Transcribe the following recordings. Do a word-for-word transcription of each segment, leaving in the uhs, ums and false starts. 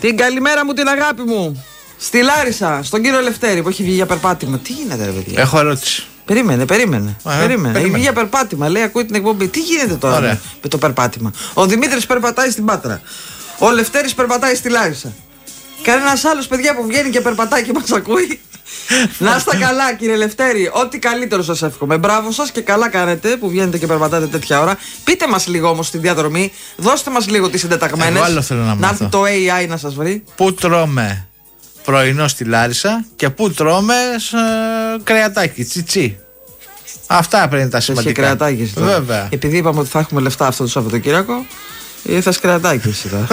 Την καλημέρα μου, την αγάπη μου. Στη Λάρισα, στον κύριο Λευτέρη που έχει βγει για περπάτημα. Τι γίνεται, ρε παιδιά? Έχω ερώτηση. Περίμενε, περίμενε. Α, περίμενε. Έχει βγει για περίμενε. περπάτημα. Λέει, ακούει την εκπομπή. Τι γίνεται τώρα Ωραία. με το περπάτημα? Ο Δημήτρης περπατάει στην Πάτρα. Ο Λευτέρης περπατάει στη Λάρισα. Κανένας άλλος, παιδιά, που βγαίνει και περπατάει και μας ακούει. Να είστε καλά, κύριε Λευτέρη. Ό,τι καλύτερο σας εύχομαι. Μπράβο σας και καλά κάνετε που βγαίνετε και περπατάτε τέτοια ώρα. Πείτε μας λίγο όμως στη διαδρομή. Δώστε μας λίγο τις συντεταγμένες. Εγώ άλλο θέλω να μάθω. έρθει το έι άι να σας βρει. Πού τρώμε πρωινό στη Λάρισα και πού τρώμε ε, κρεατάκι, τσιτσί. Αυτά πρέπει να είναι τα σημαντικά. Και κρεατάκι. Βέβαια. Επειδή είπαμε ότι θα έχουμε λεφτά αυτό το Σαββατοκύριακο, ήρθα κρεατάκι εσύ τώρα.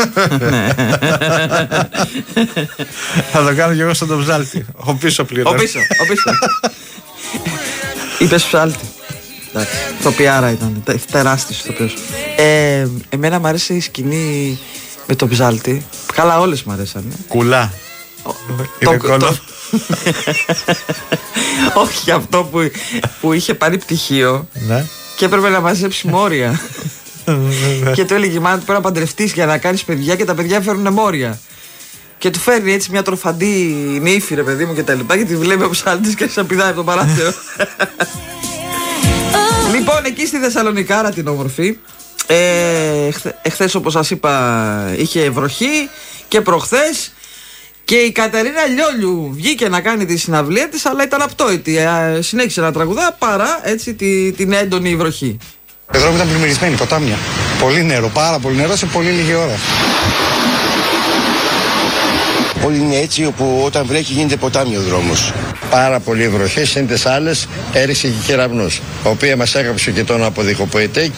Θα το κάνω κι εγώ στον το ψάλτη. Ο πίσω πληρώνει. Ο πίσω, ο πίσω. Είπες ψάλτη. Εντάξει, τοπιάρα ήταν, τεράστιος ηθοποιός. Ε, εμένα μου αρέσει η σκηνή με το ψάλτη. Καλά, όλες μου αρέσανε. Κουλά. Το- Είναι κόλλο. το- Όχι αυτό που, που είχε πάρει πτυχίο Ναι. και έπρεπε να μαζέψει μόρια. Και του έλεγε: Μάνα, πρέπει να παντρευτείς για να κάνεις παιδιά και τα παιδιά φέρουν μόρια. Και του φέρνει έτσι μια τροφαντή νύφη, ρε παιδί μου, και τα λοιπά. Και τη βλέπει ο ψάλτης και σε πηδάει από το παράθυρο. Λοιπόν, εκεί στη Θεσσαλονικάρα την όμορφη, ε, εχθε- εχθές όπως σας είπα είχε βροχή και προχθές. Και η Κατερίνα Λιόλιου βγήκε να κάνει τη συναυλία της, αλλά ήταν απτόητη. Ε, συνέχισε να τραγουδά παρά έτσι τη, την έντονη βροχή. Οι δρόμοι ήταν πλημμυρισμένοι, ποτάμια. Πολύ νερό, πάρα πολύ νερό σε πολύ λίγη ώρα. Όλοι είναι έτσι, όπου όταν βρέχει γίνεται ποτάμι ο δρόμος. Πάρα πολύ βροχές, συν τις άλλες έριξε και κεραυνός, ο οποίος μας έγραψε και τον αποδικοποητέ.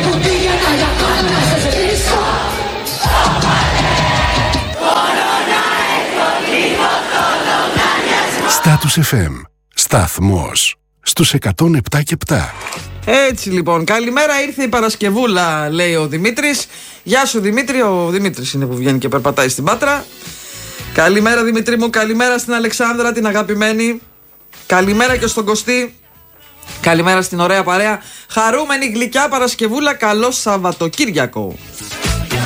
Status εφ εμ. Σταθμός στους εκατόν επτά και επτά. Έτσι λοιπόν, καλημέρα, ήρθε η Παρασκευούλα, λέει ο Δημήτρης. Γεια σου Δημήτρη, ο Δημήτρης είναι που βγαίνει και περπατάει στην Πάτρα. Καλημέρα Δημήτρη μου, καλημέρα στην Αλεξάνδρα την αγαπημένη. Καλημέρα και στον Κωστή. Καλημέρα στην ωραία παρέα. Χαρούμενη γλυκιά Παρασκευούλα, καλό Σαββατοκύριακο.